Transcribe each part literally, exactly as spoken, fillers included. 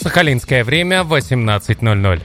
Сахалинское время восемнадцать ноль ноль.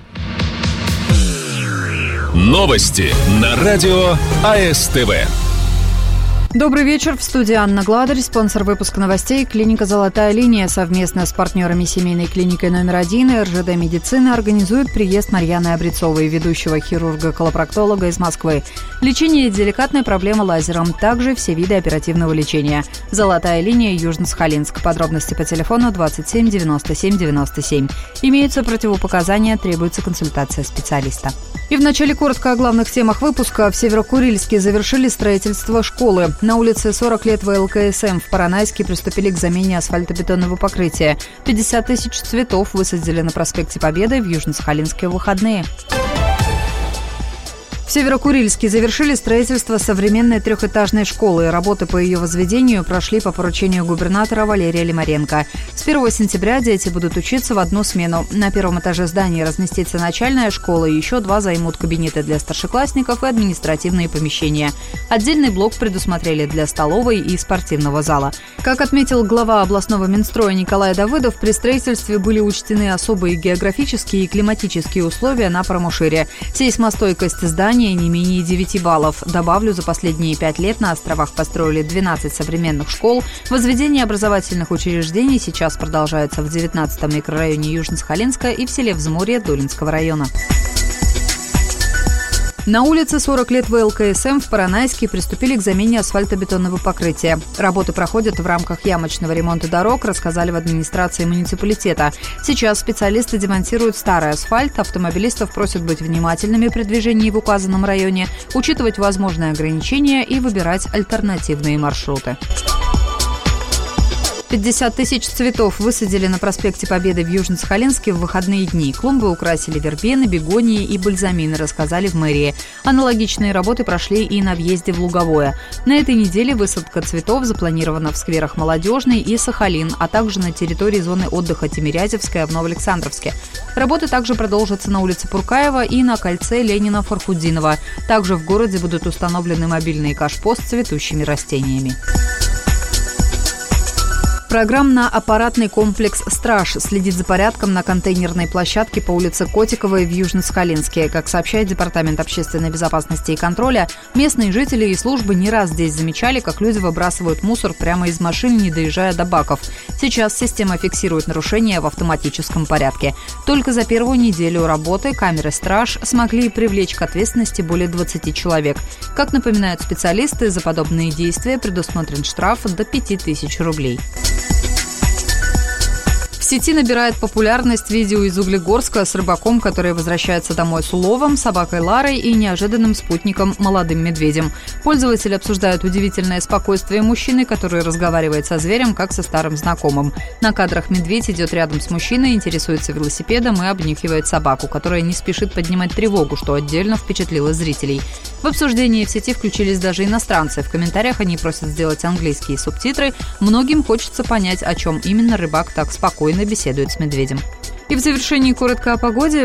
Новости на радио АСТВ. Добрый вечер. В студии Анна Гладарь. Спонсор выпуска новостей — клиника «Золотая линия». Совместно с партнерами семейной клиникой номер один и эр жэ дэ медицины организует приезд Марьяны Обрецовой, ведущего хирурга-колопроктолога из Москвы. Лечение деликатной проблемы лазером. Также все виды оперативного лечения. «Золотая линия», Южно-Сахалинск. Подробности по телефону двадцать семь девяносто семь девяносто семь. Имеются противопоказания, требуется консультация специалиста. И в начале коротко о главных темах выпуска. В Северо-Курильске завершили строительство школы. На улице сорок лет вэ эл ка эс эм в Поронайске приступили к замене асфальтобетонного покрытия. пятьдесят тысяч цветов высадили на проспекте Победы в Южно-Сахалинске в выходные. В Северо-Курильске завершили строительство современной трехэтажной школы. Работы по ее возведению прошли по поручению губернатора Валерия Лимаренко. С первого сентября дети будут учиться в одну смену. На первом этаже здания разместится начальная школа, и еще два займут кабинеты для старшеклассников и административные помещения. Отдельный блок предусмотрели для столовой и спортивного зала. Как отметил глава областного Минстроя Николай Давыдов, при строительстве были учтены особые географические и климатические условия на Промушире. Сейсмостойкость здания не менее девяти баллов. Добавлю, за последние пять лет на островах построили двенадцать современных школ. Возведение образовательных учреждений сейчас продолжается в девятнадцатом микрорайоне Южно-Сахалинска и в селе Взморье Долинского района. На улице сорок лет вэ эл ка эс эм в Поронайске приступили к замене асфальтобетонного покрытия. Работы проходят в рамках ямочного ремонта дорог, рассказали в администрации муниципалитета. Сейчас специалисты демонтируют старый асфальт, автомобилистов просят быть внимательными при движении в указанном районе, учитывать возможные ограничения и выбирать альтернативные маршруты. пятьдесят тысяч цветов высадили на проспекте Победы в Южно-Сахалинске в выходные дни. Клумбы украсили вербены, бегонии и бальзамины, рассказали в мэрии. Аналогичные работы прошли и на въезде в Луговое. На этой неделе высадка цветов запланирована в скверах «Молодежный» и «Сахалин», а также на территории зоны отдыха Тимирязевская в Новоалександровске. Работы также продолжатся на улице Пуркаева и на кольце Ленина-Фархудинова. Также в городе будут установлены мобильные кашпо с цветущими растениями. Программно-аппаратный комплекс «Страж» следит за порядком на контейнерной площадке по улице Котиковой в Южно-Сахалинске. Как сообщает Департамент общественной безопасности и контроля, местные жители и службы не раз здесь замечали, как люди выбрасывают мусор прямо из машин, не доезжая до баков. Сейчас система фиксирует нарушения в автоматическом порядке. Только за первую неделю работы камеры «Страж» смогли привлечь к ответственности более двадцати человек. Как напоминают специалисты, за подобные действия предусмотрен штраф до пяти тысяч рублей. В сети набирает популярность видео из Углегорска с рыбаком, который возвращается домой с уловом, собакой Ларой и неожиданным спутником молодым медведем. Пользователи обсуждают удивительное спокойствие мужчины, который разговаривает со зверем, как со старым знакомым. На кадрах медведь идет рядом с мужчиной, интересуется велосипедом и обнюхивает собаку, которая не спешит поднимать тревогу, что отдельно впечатлило зрителей. В обсуждении в сети включились даже иностранцы. В комментариях они просят сделать английские субтитры. Многим хочется понять, о чем именно рыбак так спокойно беседует с медведем. И в завершении коротко о погоде.